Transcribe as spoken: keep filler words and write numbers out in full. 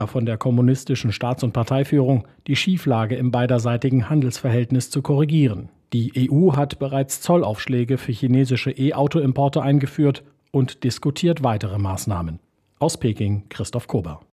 von der kommunistischen Staats- und Parteiführung, die Schieflage im beiderseitigen Handelsverhältnis zu korrigieren. Die E U hat bereits Zollaufschläge für chinesische E-Auto-Importe eingeführt und diskutiert weitere Maßnahmen. Aus Peking Christoph Kober.